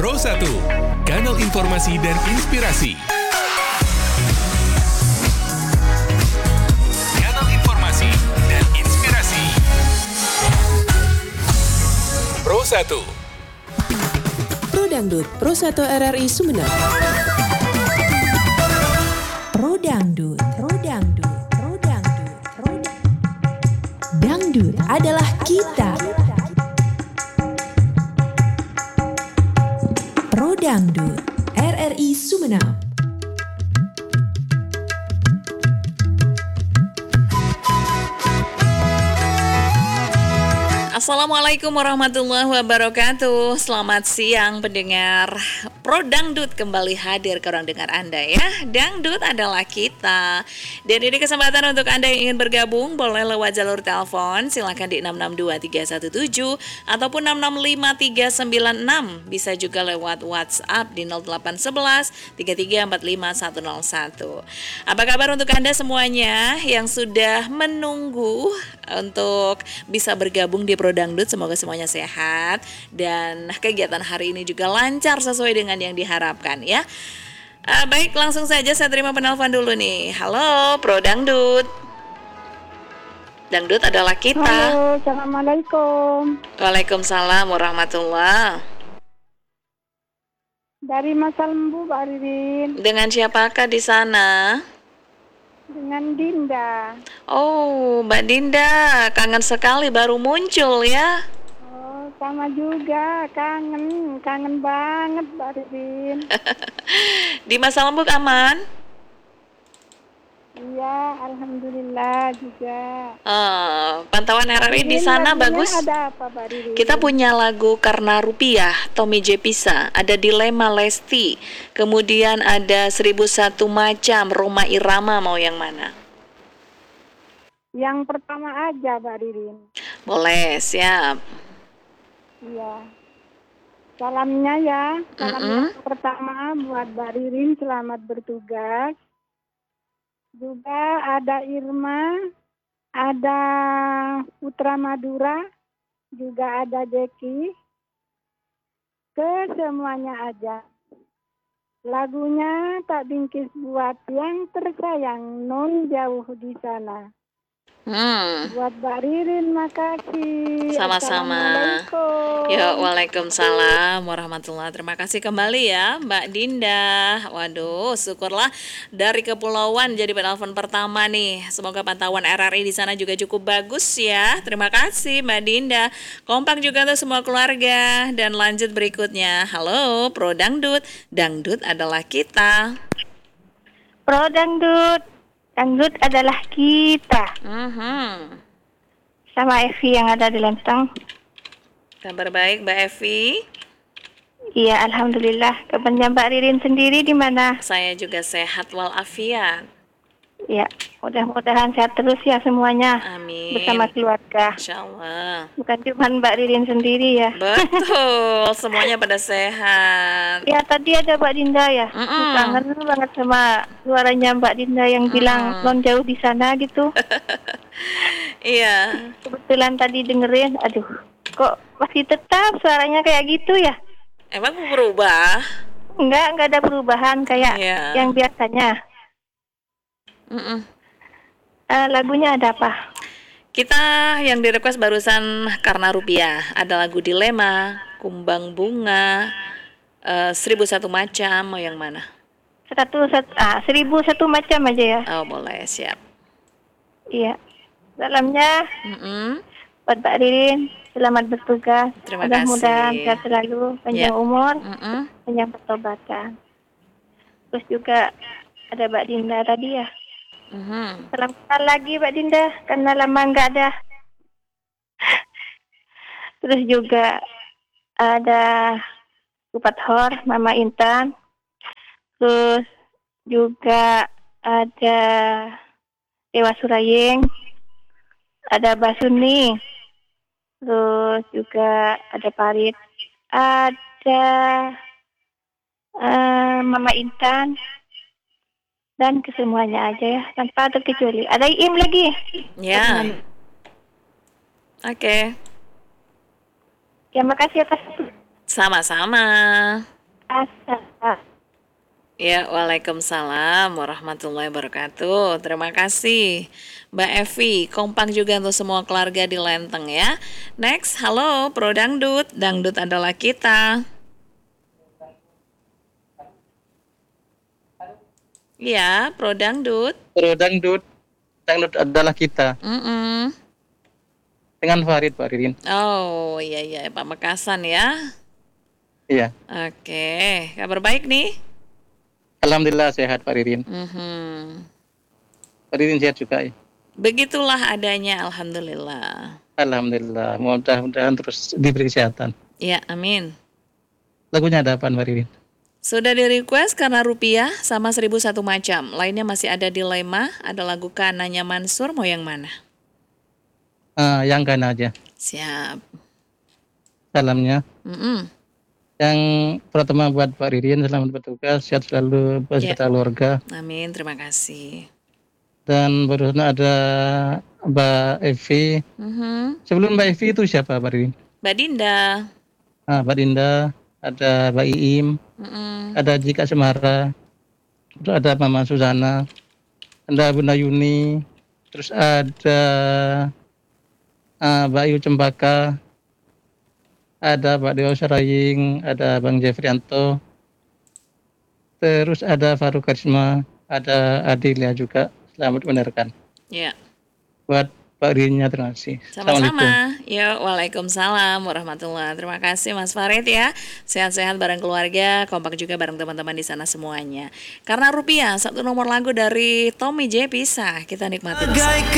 Pro 1, kanal informasi dan inspirasi. Kanal informasi dan inspirasi. Pro 1. Pro Dangdut, Pro 1 RRI Sumeneb. Pro Dangdut, Pro Dangdut, Pro Dangdut, Pro Dangdut adalah kita. Pro Dangdut, RRI Sumeneb. Assalamualaikum warahmatullahi wabarakatuh. Selamat siang pendengar Pro Dangdut, kembali hadir ke ruang dengar Anda ya. Dangdut adalah kita. Dan ini kesempatan untuk Anda yang ingin bergabung, boleh lewat jalur telepon, silakan di 662317 ataupun 665396. Bisa juga lewat WhatsApp di 0811 3345101. Apa kabar untuk Anda semuanya yang sudah menunggu untuk bisa bergabung di Pro Dangdut? Semoga semuanya sehat dan kegiatan hari ini juga lancar sesuai dengan yang diharapkan ya. Baik, langsung saja saya terima penelpon dulu nih. Halo Pro Dangdut. Dangdut adalah kita. Halo, Assalamualaikum. Waalaikumsalam warahmatullahi. Dari Masal Lembu, Pak Ririn. Dengan siapakah di sana? Dengan Dinda. Oh, Mbak Dinda, kangen sekali baru muncul ya. Oh, sama juga, kangen banget Pak Ririn. Di Masa Lembuk aman? Iya, alhamdulillah juga. Pantauan RRI di sana lagunya bagus. Ada apa, Pak Ririn? Kita punya lagu Karena Rupiah, Tommy J. Pisa, ada Dilema Lesti, kemudian ada 1001 Macam, Roma Irama, mau yang mana? Yang pertama aja, Pak Ririn. Boleh, siap. Iya. Salamnya ya. Salam yang pertama buat Mbak Ririn, selamat bertugas. Juga ada Irma, ada Putra Madura, juga ada Jeki. Ke semuanya aja. Lagunya Tak Bingkis buat yang tersayang, non jauh di sana. Buat Mbak Ririn, makasih. Sama-sama. Assalamualaikum. Ya, waalaikumsalam warahmatullahi. Terima kasih kembali ya Mbak Dinda. Waduh, syukurlah dari kepulauan jadi penelpon pertama nih. Semoga pantauan RRI di sana juga cukup bagus ya. Terima kasih Mbak Dinda. Kompak juga untuk semua keluarga. Dan lanjut berikutnya. Halo Pro Dangdut, Dangdut adalah kita. Pro Dangdut, Dangdut adalah kita. Sama Evi yang ada di Lenteng. Kabar baik Mbak Evi? Iya, alhamdulillah. Kabarnya Mbak Ririn sendiri di mana? Saya juga sehat walafiat. Ya, mudah-mudahan sehat terus ya semuanya. Amin. Bersama keluarga. Insya Allah. Bukan cuma Mbak Ririn sendiri ya. Betul, semuanya pada sehat. Ya, tadi ada Mbak Dinda ya. Kangen banget sama suaranya Mbak Dinda yang bilang non jauh di sana gitu. Iya. Kebetulan tadi dengerin, aduh, kok masih tetap suaranya kayak gitu ya? Emang berubah? Enggak ada perubahan kayak yang biasanya. Lagunya ada apa? Kita yang di request barusan Karena Rupiah. Ada lagu Dilema, Kumbang Bunga, 1001 Macam, mau yang mana? 1001 macam aja ya. Oh boleh, siap. Iya. Salamnya buat Mbak Ririn, selamat bertugas. Terima kasih. Mudah-mudahan sehat selalu, panjang umur, panjang pertobatan. Terus juga ada Mbak Dinda tadi ya. Salam kenal lagi Mbak Dinda, karena lama nggak ada. Terus juga ada Kupat Hor, Mama Intan. Terus juga ada Dewa Surayeng, ada Basuni. Terus juga ada Parit, ada Mama Intan. Dan kesemuanya aja ya, tanpa terkecuali. Ada Iim lagi. Ya. Oke. Ya, makasih atas Sama-sama. Assalamualaikum. Ya, waalaikumsalam warahmatullahi wabarakatuh. Terima kasih, Mbak Evi. Kompak juga untuk semua keluarga di Lenteng ya. Next, halo Pro Dangdut. Dangdut adalah kita. Iya, Pro Dangdut. Pro Dangdut, Dangdut adalah kita. Dengan Farid, Pak Ririn. Oh, iya, Pak Mekasan ya. Iya. Oke, kabar baik nih? Alhamdulillah sehat, Pak Ririn. Pak Ririn sehat juga ya? Begitulah adanya, alhamdulillah. Alhamdulillah, mudah-mudahan terus diberi kesehatan. Ya, amin. Lagunya ada apa, Pak Ririn? Sudah di request karena rupiah sama 1001 macam. Lainnya masih ada dilema, ada lagu Kananya Mansur, mau yang mana? Yang kan aja. Siap. Salamnya. Yang pertama buat Pak Ririn, selamat bertugas, sehat selalu beserta keluarga. Amin, terima kasih. Dan barusan ada Mbak Evi. Sebelum Mbak Evi itu siapa, Pak Ririn? Mbak Dinda. Mbak Dinda, ada Mbak Iim, ada Jika Semara, terus ada Mama Susana, ada Bunda Yuni, terus ada Mbak Ayu Cempaka, ada Pak Dewa Saraying, ada Bang Jeffrianto, terus ada Faruk Karisma, ada Adilia juga. Selamat mendengarkan. Ya. Buat Pak Ririnnya, terima kasih. Sama-sama. Ya, waalaikumsalam warahmatullahi. Terima kasih Mas Farid ya. Sehat-sehat bareng keluarga, kompak juga bareng teman-teman di sana semuanya. Karena rupiah, satu nomor lagu dari Tommy J Pisah. Kita nikmati bersama.